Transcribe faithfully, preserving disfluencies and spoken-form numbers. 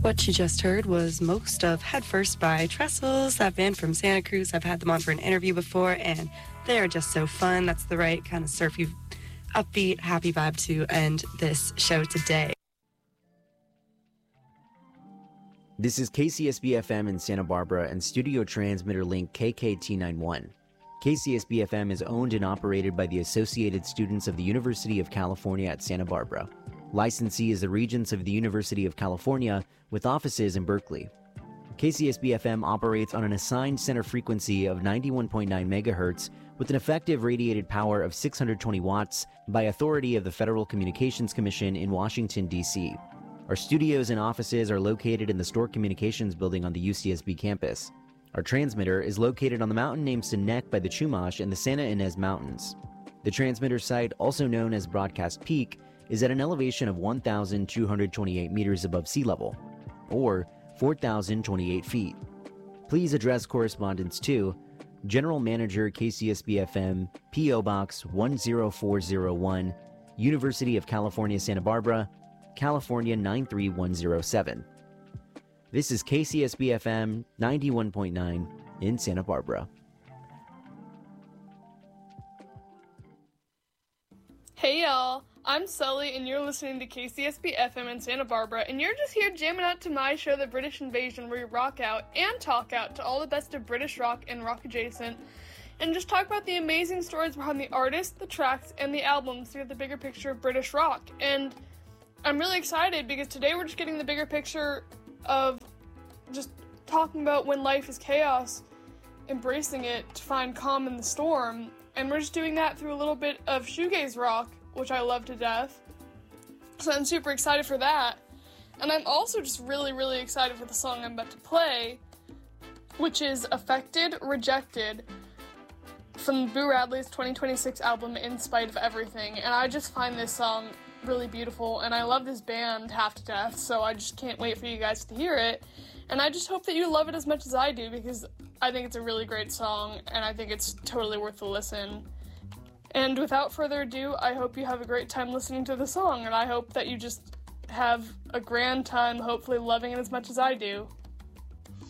What you just heard was most of Headfirst by Trestles, that band from Santa Cruz. I've had them on for an interview before, and they are just so fun. That's the right kind of surfy, upbeat, happy vibe to end this show today. This is K C S B F M in Santa Barbara and studio transmitter link K K T ninety-one. K C S B F M is owned and operated by the Associated Students of the University of California at Santa Barbara. Licensee is the Regents of the University of California, with offices in Berkeley. K C S B F M operates on an assigned center frequency of ninety-one point nine megahertz with an effective radiated power of six hundred twenty watts by authority of the Federal Communications Commission in Washington, D C Our studios and offices are located in the Stork Communications building on the U C S B campus. Our transmitter is located on the mountain named Sinek by the Chumash in the Santa Ynez Mountains. The transmitter site, also known as Broadcast Peak, is at an elevation of one thousand two hundred twenty-eight meters above sea level, or four thousand twenty-eight feet. Please address correspondence to General Manager K C S B F M, P O Box one zero four zero one, University of California, Santa Barbara, California nine three one zero seven. This is K C S B F M ninety-one point nine in Santa Barbara. Hey y'all, I'm Sully and you're listening to K C S B F M in Santa Barbara, and you're just here jamming out to my show, The British Invasion, where we rock out and talk out to all the best of British rock and rock adjacent, and just talk about the amazing stories behind the artists, the tracks, and the albums to get the bigger picture of British rock. And I'm really excited because today we're just getting the bigger picture of just talking about when life is chaos, embracing it to find calm in the storm, and we're just doing that through a little bit of shoegaze rock, which I love to death. So I'm super excited for that. And I'm also just really, really excited for the song I'm about to play, which is Affected, Rejected, from Boo Radley's twenty twenty-six album, In Spite of Everything. And I just find this song really beautiful, and I love this band half to death, so I just can't wait for you guys to hear it. And I just hope that you love it as much as I do, because I think it's a really great song, and I think it's totally worth the listen. And without further ado, I hope you have a great time listening to the song, and I hope that you just have a grand time, hopefully loving it as much as I do.